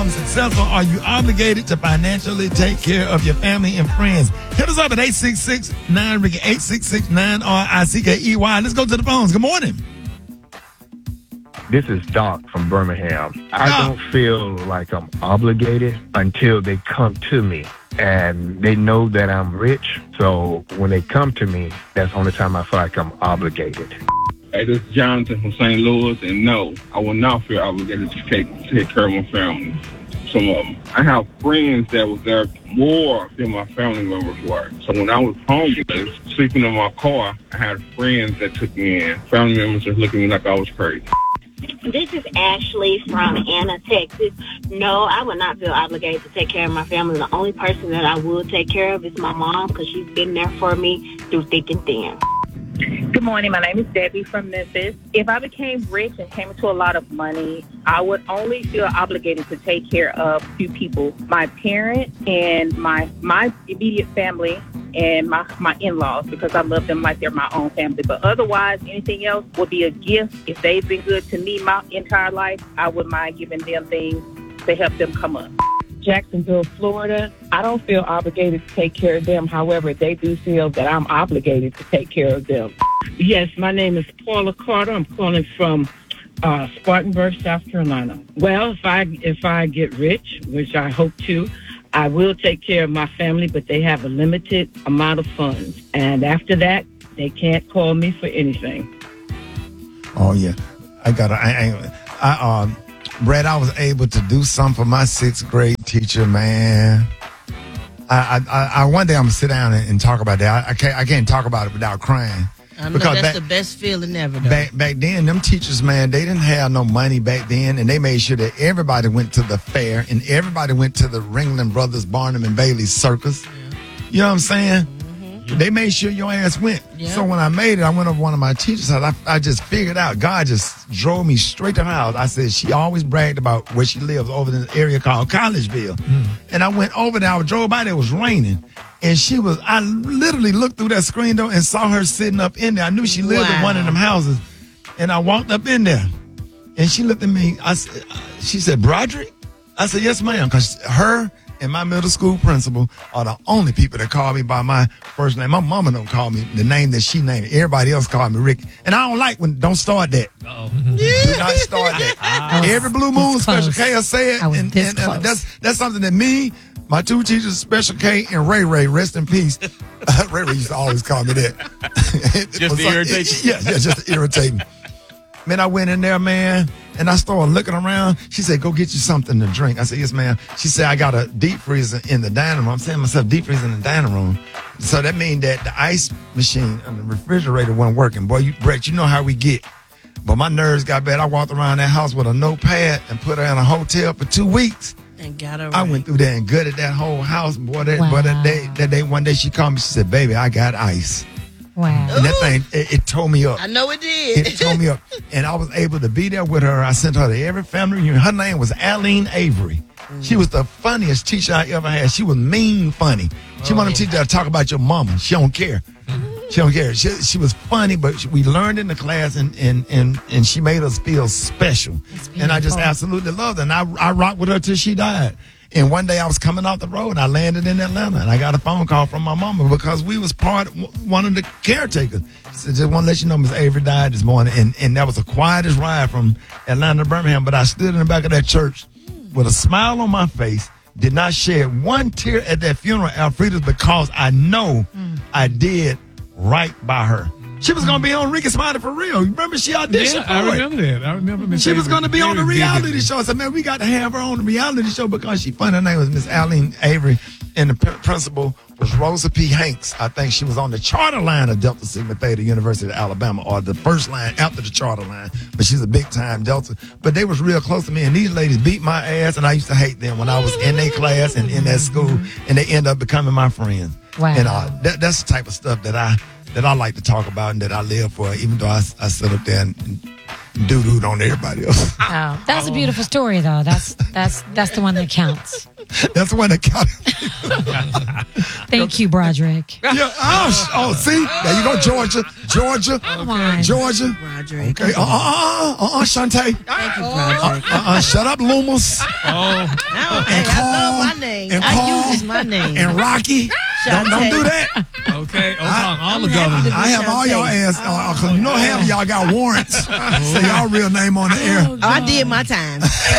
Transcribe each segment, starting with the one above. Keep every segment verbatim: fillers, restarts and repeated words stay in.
Successful, are you obligated to financially take care of your family and friends? Hit us up at eight six six, nine Ricky, eight six six, nine R I C K E Y. Let's go to the phones. Good morning. This is Doc from Birmingham. I don't feel like I'm obligated until they come to me. And they know that I'm rich. So when they come to me, that's the only time I feel like I'm obligated. Hey, this is Jonathan from Saint Louis, and no, I will not feel obligated to take, take care of my family. Some of them. I have friends that was there more than my family members were. So when I was homeless, sleeping in my car, I had friends that took me in. Family members just looking at me like I was crazy. This is Ashley from Anna, Texas. No, I would not feel obligated to take care of my family. The only person that I will take care of is my mom because she's been there for me through thick and thin. Good morning. My name is Debbie from Memphis. If I became rich and came into a lot of money, I would only feel obligated to take care of two people, my parents and my my immediate family and my, my in-laws, because I love them like they're my own family. But otherwise, anything else would be a gift. If they've been good to me my entire life, I wouldn't mind giving them things to help them come up. Jacksonville, Florida. I don't feel obligated to take care of them. However, they do feel that I'm obligated to take care of them. Yes, my name is Paula Carter. I'm calling from uh, Spartanburg, South Carolina. Well, if I if I get rich, which I hope to, I will take care of my family, but they have a limited amount of funds. And after that, they can't call me for anything. Oh, yeah. I got to, I, I, I, um, Brad, I was able to do something for my sixth grade teacher, man. I, I, I one day I'm gonna sit down and, and talk about that. I, I can't, I can't talk about it without crying. I know because that's back, the best feeling ever. Though. Back, back then, them teachers, man, they didn't have no money back then, and they made sure that everybody went to the fair and everybody went to the Ringling Brothers, Barnum and Bailey circus. Yeah. You know what I'm saying? Mm-hmm. They made sure your ass went. Yeah. So when I made it, I went over one of my teachers' house. I, I just figured out, God just drove me straight to her house. I said, she always bragged about where she lives over in an area called Collegeville. Mm. And I went over there. I drove by there. It was raining. And she was, I literally looked through that screen door and saw her sitting up in there. I knew she lived wow. in one of them houses. And I walked up in there. And she looked at me. I said, she said, Broderick? I said, yes, ma'am. Because her and my middle school principal are the only people that call me by my first name. My mama don't call me the name that she named. Everybody else call me Ricky. And I don't like when, don't start that. Uh-oh. Yeah. Do not start that. Every Blue Moon Special K will say it. And, and, and that's, that's something that me, my two teachers, Special K and Ray Ray, rest in peace. Ray Ray used to always call me that. Just to irritate you? Yeah, yeah, just to irritate me. Man, I went in there, man, and I started looking around. She said, go get you something to drink. I said, yes, ma'am. She said, I got a deep freezer in the dining room. I'm saying to myself, deep freezer in the dining room. So that means that the ice machine and the refrigerator wasn't working. Boy, you, Brett, you know how we get. But my nerves got bad. I walked around that house with a notepad and put her in a hotel for two weeks. And got her I right. went through there and gutted that whole house. Boy, that, wow. boy, that day, that day, one day she called me. She said, baby, I got ice. Wow. And that thing, it, it tore me up. I know it did. It tore me up. And I was able to be there with her. I sent her to every family reunion. Her name was Aline Avery. Mm. She was the funniest teacher I ever had. She was mean funny. She oh, wanted to teach her to talk about your mama. She don't care. She don't care. She, she was funny, but she, we learned in the class, and, and, and, and she made us feel special. And I just absolutely loved her. And I, I rocked with her till she died. And one day I was coming off the road, and I landed in Atlanta, and I got a phone call from my mama because we was part of one of the caretakers. She said, just want to let you know Miss Avery died this morning. And, and that was the quietest ride from Atlanta to Birmingham. But I stood in the back of that church with a smile on my face, did not shed one tear at that funeral, Alfreda's, because I know mm. I did right by her. She was going to be on Ricky Smiley for real. You remember she auditioned yeah, for I it? remember that. I remember Miss She was going to be on the reality vividly. show. I said, man, we got to have her on the reality show because she funny. Her name was Miss Aline Avery, and the p- principal was Rosa P. Hanks. I think she was on the charter line of Delta Sigma Theta, University of Alabama, or the first line after the charter line. But she's a big-time Delta. But they was real close to me, and these ladies beat my ass, and I used to hate them when I was in their class and in that school, and they end up becoming my friends. Wow. And uh, that, that's the type of stuff that I... that I like to talk about and that I live for, even though I, I sit up there and, and doo-dooed on everybody else. Oh, that's a beautiful story, though. That's that's that's the one that counts. That's the one that counts. Thank you, Broderick. Yeah. Oh, oh, see? There you go, Georgia. Georgia. Come on. Georgia. Broderick. Okay. Uh, uh, uh, uh, uh, Shantae. Thank you, Broderick. Uh, uh, shut up, Loomis. Oh. No, hey, I love my name. And I Carl, use my name. And Rocky. Don't, don't do that. Okay. Oh, I, all the government. I have all your ass. Uh, cause you know half of y'all got warrants. Say y'all real name on the air. Oh, I did my time.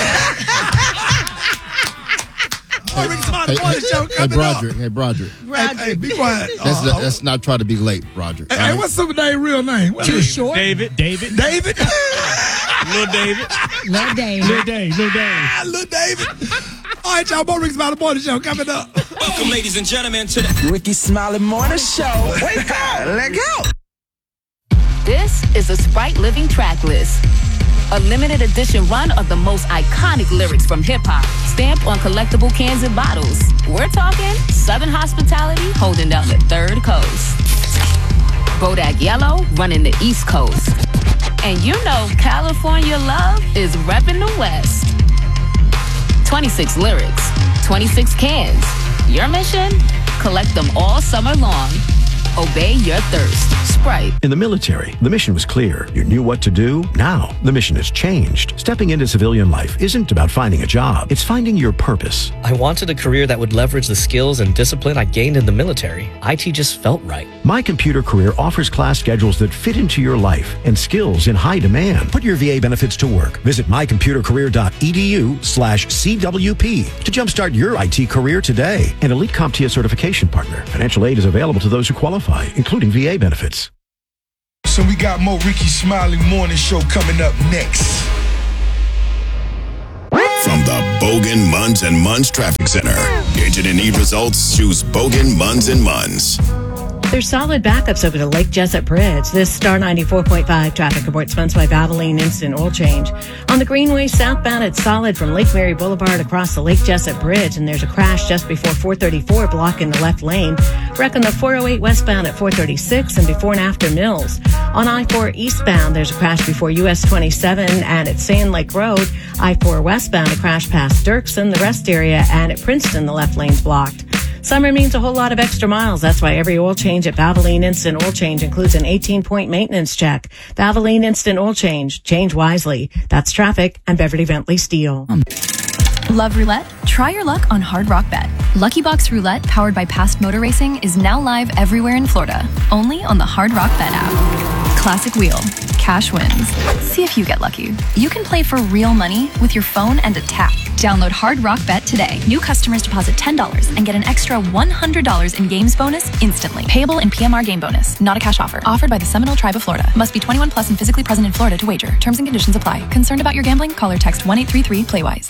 Oh, Ricky Smiley, hey, show hey, Broderick. Up. Hey, Broderick. Hey, hey, be quiet. Let's, Uh, let's not try to be late, Broderick. Hey, All hey, right? what's Super Dave's real name? What's David, short? David. David. David. Little David. Little Dave. Little Dave. Little Dave. Ah, Little David. All right, y'all. More Ricky Smiley Morning Show coming up. Welcome, ladies and gentlemen, to the Ricky Smiley Morning Show. Wake up. Let go. This is a Sprite Living track list. A limited edition run of the most iconic lyrics from hip-hop, stamped on collectible cans and bottles. We're talking Southern hospitality holding down the third coast. Bodak Yellow running the East Coast. And you know California love is repping the West. twenty-six lyrics, twenty-six cans. Your mission? Collect them all summer long. Obey your thirst. Sprite. In the military, the mission was clear. You knew what to do. Now, the mission has changed. Stepping into civilian life isn't about finding a job. It's finding your purpose. I wanted a career that would leverage the skills and discipline I gained in the military. I T just felt right. My Computer Career offers class schedules that fit into your life and skills in high demand. Put your V A benefits to work. Visit mycomputercareer.edu slash CWP to jumpstart your I T career today. An Elite CompTIA certification partner. Financial aid is available to those who qualify, including V A benefits. So we got more Ricky Smiley Morning Show coming up next. From the Bogan Munns and Munns Traffic Center. Agent and need results, choose Bogan Munns and Munns. There's solid backups over the Lake Jessup Bridge. This Star ninety-four point five traffic report sponsored by Valvoline Instant Oil Change. On the Greenway southbound, it's solid from Lake Mary Boulevard across the Lake Jessup Bridge, and there's a crash just before four thirty-four blocking the left lane. Wreck on the four oh eight westbound at four thirty-six and before and after Mills. On I four eastbound, there's a crash before U S twenty-seven and at Sand Lake Road. I four westbound, a crash past Dirksen, the rest area, and at Princeton, the left lane's blocked. Summer means a whole lot of extra miles. That's why every oil change at Valvoline Instant Oil Change includes an eighteen-point maintenance check. Valvoline Instant Oil Change. Change wisely. That's traffic. I'm Beverly Bentley Steele. Love roulette? Try your luck on Hard Rock Bet. Lucky Box Roulette, powered by Past Motor Racing, is now live everywhere in Florida. Only on the Hard Rock Bet app. Classic wheel. Cash wins. See if you get lucky. You can play for real money with your phone and a tap. Download Hard Rock Bet today. New customers deposit ten dollars and get an extra one hundred dollars in games bonus instantly. Payable in P M R game bonus. Not a cash offer. Offered by the Seminole Tribe of Florida. Must be twenty-one plus and physically present in Florida to wager. Terms and conditions apply. Concerned about your gambling? Call or text one eight three three play wise.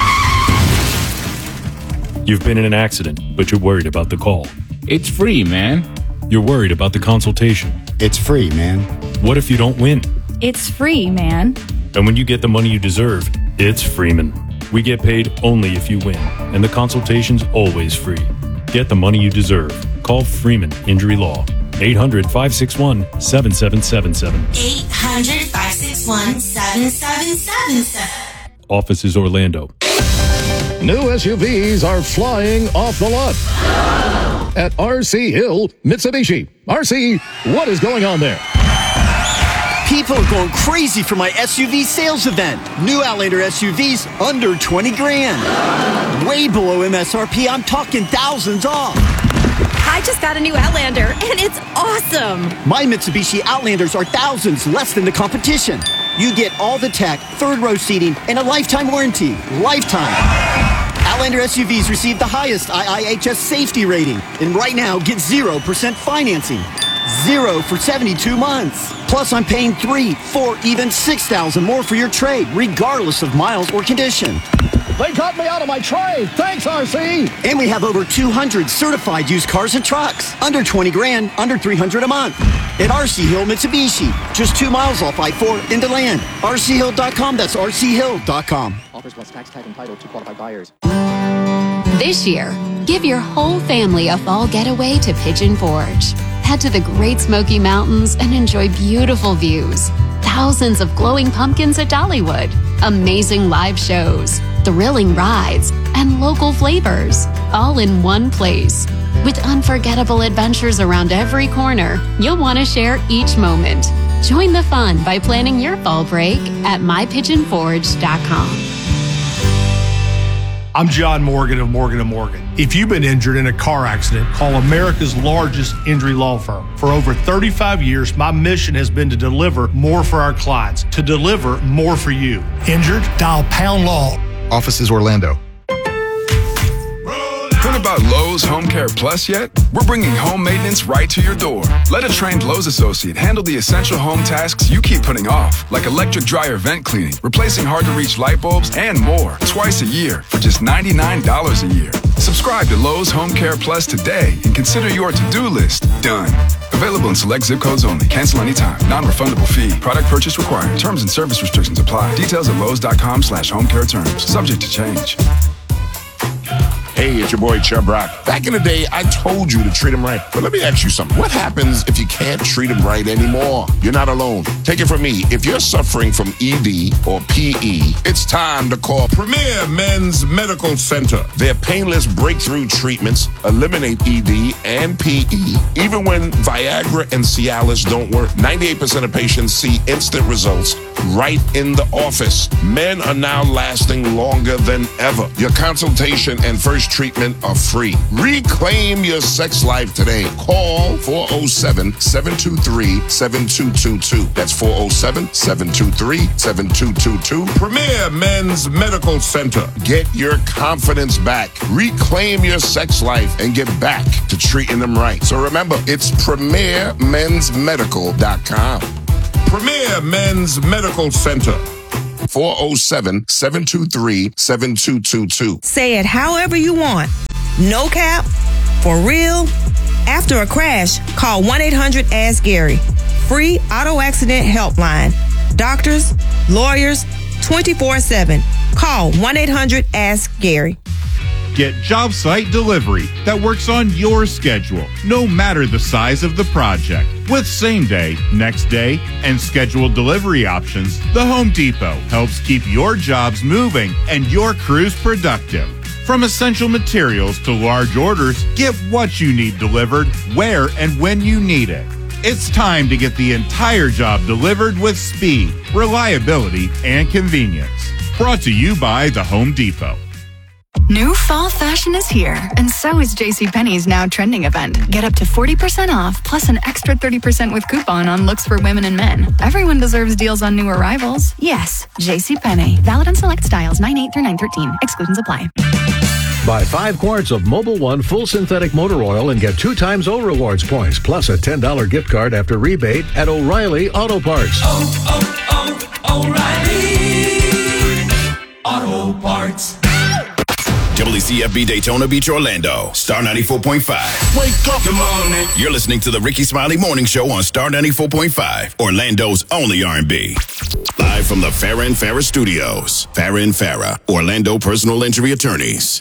You've been in an accident, but you're worried about the call. It's free, man. You're worried about the consultation. It's free, man. What if you don't win? It's free, man. And when you get the money you deserve, it's Freeman. We get paid only if you win, and the consultation's always free. Get the money you deserve. Call Freeman Injury Law. eight hundred, five six one, seven seven seven seven. eight hundred, five six one, seven seven seven seven. Office is Orlando. New S U Vs are flying off the lot at R C Hill Mitsubishi. R C, what is going on there? People are going crazy for my S U V sales event. New Outlander S U Vs under twenty grand. Way below M S R P. I'm talking thousands off. I just got a new Outlander, and it's awesome. My Mitsubishi Outlanders are thousands less than the competition. You get all the tech, third row seating, and a lifetime warranty. Lifetime. Outlander S U Vs receive the highest I I H S safety rating. And right now, get zero percent financing. Zero for seventy-two months. Plus, I'm paying three, four, even six thousand more for your trade, regardless of miles or condition. They got me out of my trade. Thanks, R C. And we have over two hundred certified used cars and trucks. Under twenty grand, under three hundred a month. At R C Hill Mitsubishi. Just two miles off I four into land. R C Hill dot com. That's R C Hill dot com. Offers plus tax tag and title to qualified buyers. This year, give your whole family a fall getaway to Pigeon Forge. Head to the Great Smoky Mountains and enjoy beautiful views. thousands of glowing pumpkins at Dollywood, amazing live shows, thrilling rides, and local flavors, all in one place. With unforgettable adventures around every corner, you'll want to share each moment. Join the fun by planning your fall break at my pigeon forge dot com. I'm John Morgan of Morgan and Morgan. If you've been injured in a car accident, call America's largest injury law firm. For over thirty-five years, my mission has been to deliver more for our clients, to deliver more for you. Injured? Dial Pound Law. Offices Orlando. Heard about Lowe's Home Care Plus yet? We're bringing home maintenance right to your door. Let a trained Lowe's associate handle the essential home tasks you keep putting off, like electric dryer vent cleaning, replacing hard-to-reach light bulbs, and more, twice a year for just ninety-nine dollars a year. Subscribe to Lowe's Home Care Plus today and consider your to-do list done. Available in select zip codes only. Cancel anytime. Non-refundable fee. Product purchase required. Terms and service restrictions apply. Details at Lowe's.com slash home care terms. Subject to change. Hey, it's your boy Chubb Rock. Back in the day, I told you to treat him right. But let me ask you something. What happens if you can't treat him right anymore? You're not alone. Take it from me. If you're suffering from E D or P E, it's time to call Premier Men's Medical Center. Their painless breakthrough treatments eliminate E D and P E. Even when Viagra and Cialis don't work, ninety-eight percent of patients see instant results right in the office. Men are now lasting longer than ever. Your consultation and first treatment are free. Reclaim your sex life today. Call four oh seven, seven two three, seven two two two. That's four oh seven, seven two three, seven two two two. Premier Men's Medical Center. Get your confidence back. Reclaim your sex life and get back to treating them right. So remember, it's premier mens medical dot com. Premier Men's Medical Center. four oh seven, seven two three, seven two two two. Say it however you want. No cap, for real. After a crash, call one eight hundred ask Gary. Free auto accident helpline. Doctors, lawyers, twenty-four seven. Call one eight hundred ask Gary. Get job site delivery that works on your schedule, no matter the size of the project. With same day, next day, and scheduled delivery options, The Home Depot helps keep your jobs moving and your crews productive. From essential materials to large orders, get what you need delivered, where and when you need it. It's time to get the entire job delivered with speed, reliability, and convenience. Brought to you by The Home Depot. New fall fashion is here, and so is JCPenney's now trending event. Get up to forty percent off, plus an extra thirty percent with coupon on looks for women and men. Everyone deserves deals on new arrivals. Yes, JCPenney. Valid on select styles nine eight through nine thirteen. Exclusions apply. Buy five quarts of Mobil One full synthetic motor oil and get two times O Rewards points, plus a ten dollars gift card after rebate at O'Reilly Auto Parts. Oh, oh, oh, O'Reilly Auto Parts. W C F B Daytona Beach, Orlando. Star ninety-four point five. Wake up. Good morning. You're listening to the Ricky Smiley Morning Show on Star ninety-four point five, Orlando's only R and B. Live from the Farrah and Farrah Studios. Farrah and Farrah, Orlando personal injury attorneys.